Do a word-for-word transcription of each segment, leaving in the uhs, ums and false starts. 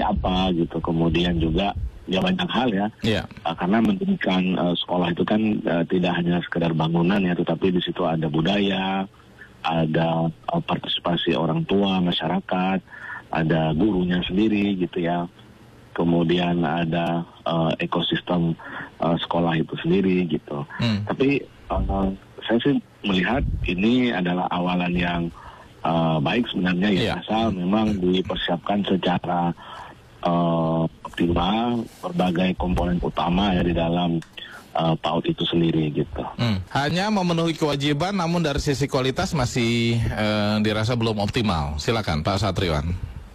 apa gitu. Kemudian juga ya banyak hal ya, yeah. uh, karena mendirikan uh, sekolah itu kan uh, tidak hanya sekedar bangunan ya, tetapi di situ ada budaya, ada uh, partisipasi orang tua, masyarakat, ada gurunya sendiri gitu ya. Kemudian ada uh, ekosistem uh, sekolah itu sendiri gitu. Hmm. Tapi uh, saya sih melihat ini adalah awalan yang uh, baik sebenarnya ya, yeah. asal memang dipersiapkan secara uh, optimal berbagai komponen utama ya di dalam uh, PAUD itu sendiri gitu. Hmm. Hanya memenuhi kewajiban, namun dari sisi kualitas masih uh, dirasa belum optimal. Silakan Pak Satriwan.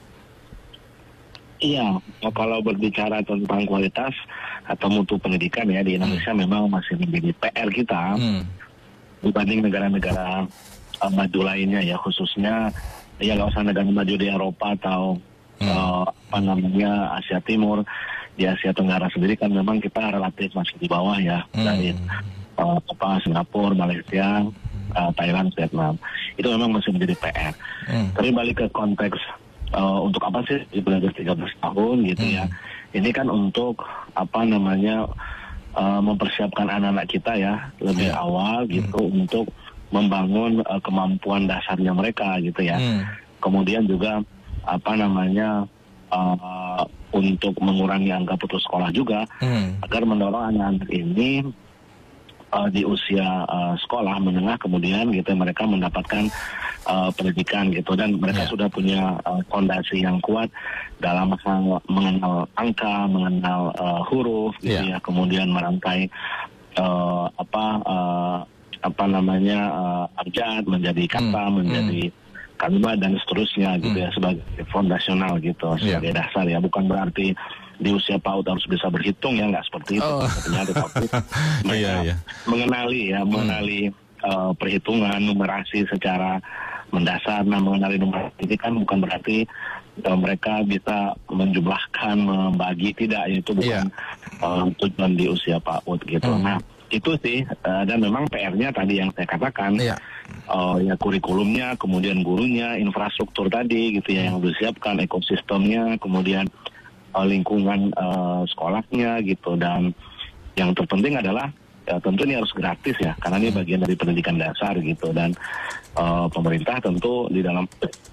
Iya, kalau berbicara tentang kualitas atau mutu pendidikan ya di Indonesia hmm. memang masih menjadi P R kita hmm. dibanding negara-negara uh, maju lainnya ya, khususnya ya nggak usah negara maju di Eropa atau hmm. uh, apa namanya Asia Timur. Di Asia Tenggara sendiri kan memang kita relatif masih di bawah ya hmm. dari uh, apa Singapura, Malaysia, uh, Thailand, Vietnam. Itu memang masih menjadi P R. Hmm. Tapi balik ke konteks Uh, untuk apa sih belajar tiga belas tahun gitu hmm. ya. Ini kan untuk apa namanya uh, mempersiapkan anak-anak kita ya lebih yeah. awal gitu hmm. untuk membangun uh, kemampuan dasarnya mereka gitu ya. Hmm. Kemudian juga apa namanya uh, untuk mengurangi angka putus sekolah juga hmm. agar mendorong anak-anak ini uh, di usia uh, sekolah menengah kemudian gitu mereka mendapatkan Uh, pendidikan gitu dan mereka yeah. sudah punya fondasi uh, yang kuat dalam hal mengenal angka, mengenal uh, huruf gitu yeah. ya, kemudian merangkai uh, apa uh, apa namanya uh, abjad menjadi kata, mm. menjadi mm. kalimat dan seterusnya gitu mm. ya sebagai fondasional gitu sebagai yeah. dasar ya, bukan berarti di usia PAUD harus bisa berhitung ya, nggak seperti itu oh. ternyata, tapi mereka yeah, yeah. mengenali ya, mengenali mm. uh, perhitungan numerasi secara mendasar. Nah, mengenali numerasi ini kan bukan berarti uh, mereka bisa menjumlahkan, membagi, tidak, itu bukan yeah. uh, tujuan di usia PAUD gitu. Mm. Nah, itu sih uh, dan memang P R-nya tadi yang saya katakan yeah. uh, ya kurikulumnya, kemudian gurunya, infrastruktur tadi gitu ya yang disiapkan, ekosistemnya, kemudian uh, lingkungan uh, sekolahnya gitu, dan yang terpenting adalah ya, tentu ini harus gratis ya, karena ini bagian dari pendidikan dasar gitu, dan uh, pemerintah tentu di dalam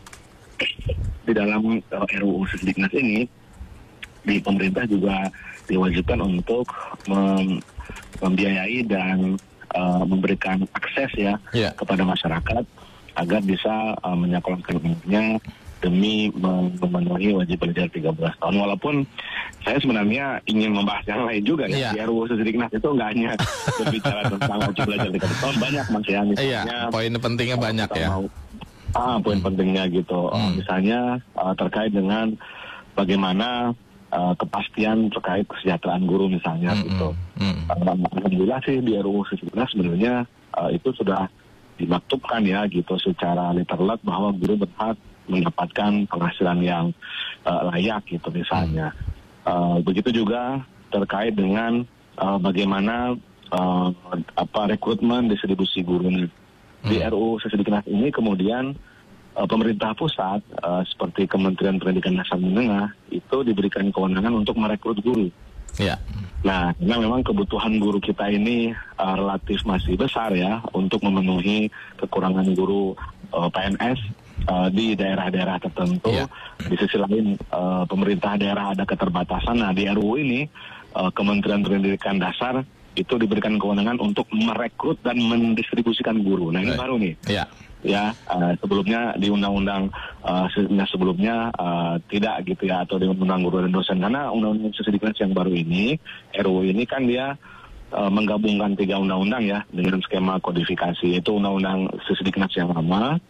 di dalam uh, R U U Sisdiknas ini, di pemerintah juga diwajibkan untuk mem, membiayai dan uh, memberikan akses ya yeah. kepada masyarakat agar bisa uh, menyekolahkan anaknya demi memenuhi wajib belajar tiga belas tahun. Walaupun saya sebenarnya ingin membahas yang lain juga ya. Yeah. Di R U U Sisdiknas itu nggak hanya berbicara tentang wajib belajar tiga belas tahun, banyak Mas ya. Misalnya yeah, poin pentingnya banyak ya. Mau, ah, poin hmm. pentingnya gitu. Hmm. Uh, misalnya uh, terkait dengan bagaimana uh, kepastian terkait kesejahteraan guru misalnya hmm. gitu. Hmm. Uh, Alhamdulillah sih di R U U Sisdiknas sebenarnya uh, itu sudah dimaktubkan ya gitu secara literal bahwa guru berhak mendapatkan penghasilan yang uh, layak gitu misalnya. Uh, begitu juga terkait dengan uh, bagaimana uh, apa rekrutmen distribusi guru. Hmm. Di R U U Sisdiknas ini kemudian uh, pemerintah pusat uh, seperti Kementerian Pendidikan Dasar Menengah itu diberikan kewenangan untuk merekrut guru. Yeah. Nah, karena memang kebutuhan guru kita ini uh, relatif masih besar ya untuk memenuhi kekurangan guru uh, P N S Uh, di daerah-daerah tertentu. Yeah. Di sisi lain uh, pemerintah daerah ada keterbatasan. Nah, di R U U ini uh, Kementerian Pendidikan Dasar itu diberikan kewenangan untuk merekrut dan mendistribusikan guru. Nah, ini right. baru nih. Yeah. Ya, uh, sebelumnya di undang-undang uh, sebelumnya uh, tidak gitu ya, atau di undang-undang guru dan dosen, karena undang-undang Sisdiknas yang baru ini, R U U ini kan dia uh, menggabungkan tiga undang-undang ya dengan skema kodifikasi. Itu undang-undang Sisdiknas yang lama,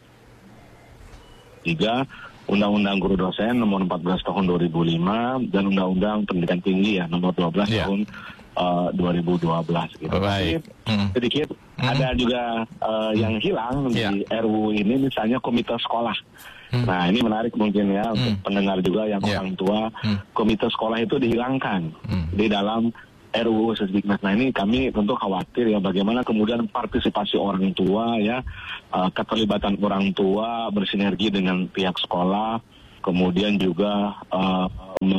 tiga, Undang-Undang Guru Dosen nomor empat belas tahun dua ribu lima, dan Undang-Undang Pendidikan Tinggi ya nomor dua belas yeah. tahun uh, dua ribu dua belas gitu. Baik. Mm. Sedikit mm. ada juga uh, yang hilang yeah. di R U U ini, misalnya komite sekolah. Mm. Nah, ini menarik mungkin ya mm. untuk pendengar juga yang yeah. orang tua. Mm. Komite sekolah itu dihilangkan mm. di dalam R U U Sisdiknas. Nah, ini kami tentu khawatir ya bagaimana kemudian partisipasi orang tua ya, uh, keterlibatan orang tua bersinergi dengan pihak sekolah, kemudian juga uh, me,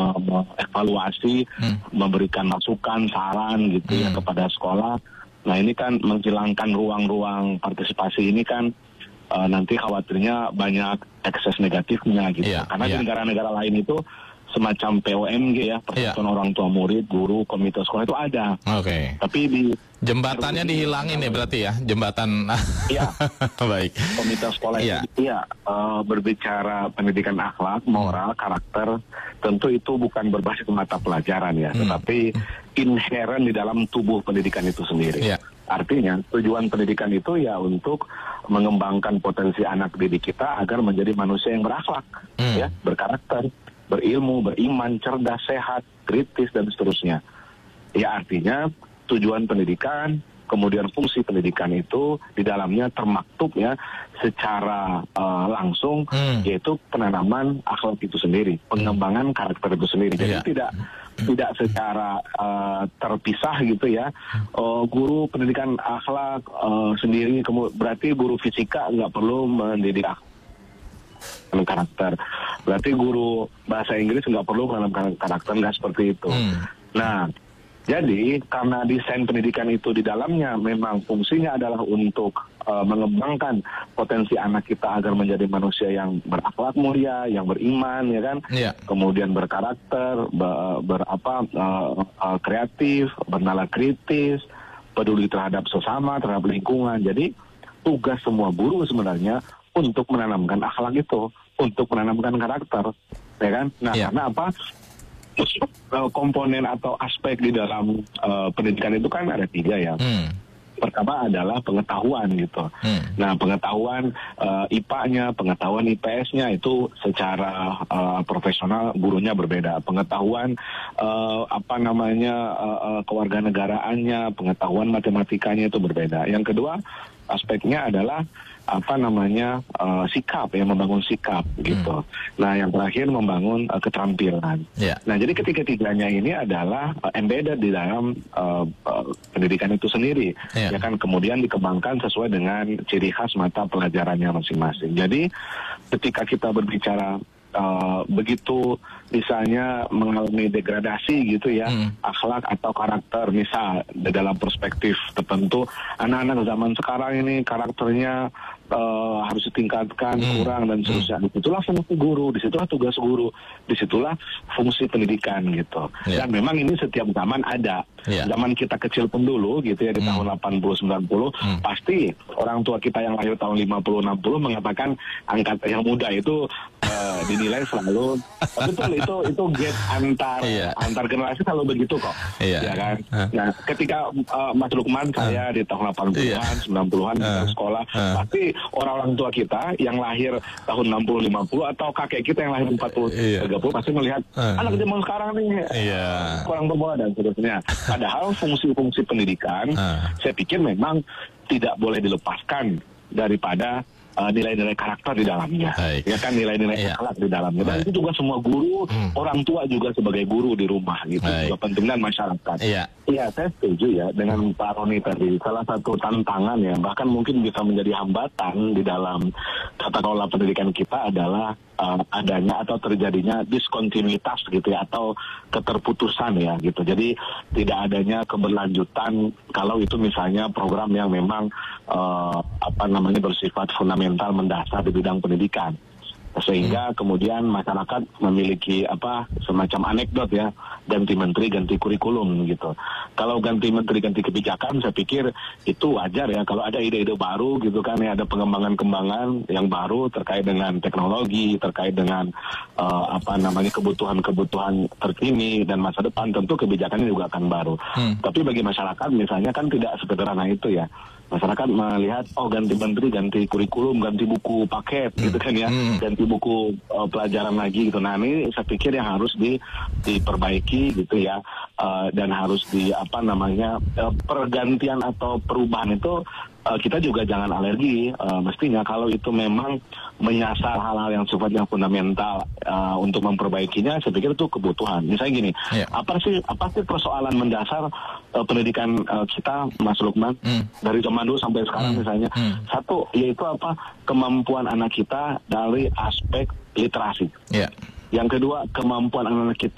mengevaluasi, hmm. memberikan masukan, saran gitu hmm. ya kepada sekolah. Nah ini kan menghilangkan ruang-ruang partisipasi ini kan uh, nanti khawatirnya banyak ekses negatifnya gitu. Yeah, Karena yeah. di negara-negara lain itu semacam P O M G ya, persatuan yeah. orang tua murid, guru, komite sekolah itu ada. Oke. Okay. Tapi di jembatannya dihilangin ya berarti ya, jembatan. Iya. Baik. Komite sekolah yeah. itu ya uh, berbicara pendidikan akhlak, moral, karakter. Tentu itu bukan berbasis mata pelajaran ya, hmm. tetapi inherent di dalam tubuh pendidikan itu sendiri. Yeah. Artinya tujuan pendidikan itu ya untuk mengembangkan potensi anak didik kita agar menjadi manusia yang berakhlak, hmm. ya, berkarakter, berilmu, beriman, cerdas, sehat, kritis, dan seterusnya. Ya artinya tujuan pendidikan, kemudian fungsi pendidikan itu di dalamnya termaktub ya secara uh, langsung, hmm. yaitu penanaman akhlak itu sendiri, pengembangan karakter itu sendiri. Jadi yeah. tidak tidak secara uh, terpisah gitu ya. Uh, guru pendidikan akhlak uh, sendiri, kemudian berarti guru fisika nggak perlu mendidik akhlak. Karakter. Berarti guru bahasa Inggris nggak perlu menanamkan karakter, nggak seperti itu. Hmm. Nah, jadi karena desain pendidikan itu di dalamnya memang fungsinya adalah untuk uh, mengembangkan potensi anak kita agar menjadi manusia yang berakhlak mulia, yang beriman, ya kan? Yeah. Kemudian berkarakter, ber, berapa uh, uh, kreatif, bernalar kritis, peduli terhadap sesama, terhadap lingkungan. Jadi tugas semua guru sebenarnya untuk menanamkan akhlak itu, untuk menanamkan karakter, ya kan? Nah, yeah. karena apa? Komponen atau aspek di dalam uh, pendidikan itu kan ada tiga ya. Hmm. Pertama adalah pengetahuan gitu. Hmm. Nah, pengetahuan uh, I P A-nya, pengetahuan I P S-nya itu secara uh, profesional gurunya berbeda. Pengetahuan uh, apa namanya uh, uh, kewarganegaraannya, pengetahuan matematikanya itu berbeda. Yang kedua aspeknya adalah apa namanya uh, sikap ya, membangun sikap gitu. Hmm. Nah yang terakhir membangun uh, keterampilan. Yeah. Nah jadi ketiga-tiganya ini adalah uh, embedded di dalam uh, uh, pendidikan itu sendiri. Yeah. Ya kan, kemudian dikembangkan sesuai dengan ciri khas mata pelajarannya masing-masing. Jadi ketika kita berbicara Uh, begitu misalnya mengalami degradasi gitu ya, hmm. akhlak atau karakter, misal dalam perspektif tertentu anak-anak zaman sekarang ini karakternya uh, harus ditingkatkan, hmm. kurang dan seterusnya. Hmm. Disitulah fungsi guru, disitulah tugas guru, disitulah fungsi pendidikan gitu. Yeah. Dan memang ini setiap zaman ada. Yeah. Zaman kita kecil pun dulu gitu ya, di hmm. tahun delapan puluh sembilan puluh hmm. pasti orang tua kita yang lahir tahun lima puluh enam puluh mengatakan angkat yang muda itu uh, dinilai selalu betul, itu itu gap antar yeah. antar generasi selalu begitu kok. Yeah. Ya kan. Uh. Nah, ketika uh, Mas Lukman uh. saya di tahun delapan puluhan, yeah. sembilan puluhan uh. di sekolah, uh. pasti orang-orang tua kita yang lahir tahun enam puluh lima puluh atau kakek kita yang lahir empat puluh tiga puluh pasti melihat uh. anak zaman sekarang nih yeah. kurang berbola dan seterusnya. Padahal fungsi-fungsi pendidikan, uh. saya pikir memang tidak boleh dilepaskan daripada uh, nilai-nilai karakter di dalamnya. Baik. Ya kan, nilai-nilai iya. akhlak di dalamnya. Dan Baik. itu juga semua guru, hmm. orang tua juga sebagai guru di rumah gitu. Baik. Juga penting, dan masyarakat. Iya. Iya, saya setuju ya dengan Pak Roni tadi. Salah satu tantangan ya, bahkan mungkin bisa menjadi hambatan di dalam tata kelola pendidikan kita adalah uh, adanya atau terjadinya diskontinuitas gitu ya, atau keterputusan ya gitu. Jadi tidak adanya keberlanjutan kalau itu misalnya program yang memang uh, apa namanya bersifat fundamental mendasar di bidang pendidikan. Sehingga kemudian masyarakat memiliki apa semacam anekdot ya, ganti menteri ganti kurikulum gitu. Kalau ganti menteri ganti kebijakan, saya pikir itu wajar ya kalau ada ide-ide baru gitu kan ya, ada pengembangan-pengembangan yang baru terkait dengan teknologi, terkait dengan uh, apa namanya kebutuhan-kebutuhan terkini dan masa depan, tentu kebijakannya juga akan baru. Hmm. Tapi bagi masyarakat misalnya kan tidak sederhana itu ya. Masyarakat melihat, oh ganti menteri, ganti kurikulum, ganti buku paket hmm. gitu kan ya, hmm. ganti buku uh, pelajaran lagi gitu. Nah ini saya pikir yang harus di, diperbaiki gitu ya, uh, dan harus di apa namanya uh, pergantian atau perubahan itu uh, kita juga jangan alergi. Uh, mestinya kalau itu memang menyasar hal-hal yang sifatnya fundamental uh, untuk memperbaikinya, saya pikir itu kebutuhan. Misalnya gini, yeah. apa sih apa sih persoalan mendasar uh, pendidikan uh, kita, Mas Lukman, hmm. dari zaman dulu sampai sekarang hmm. misalnya, hmm. satu yaitu apa, kemampuan anak kita dari aspek literasi. Yeah. Yang kedua, kemampuan anak-anak kita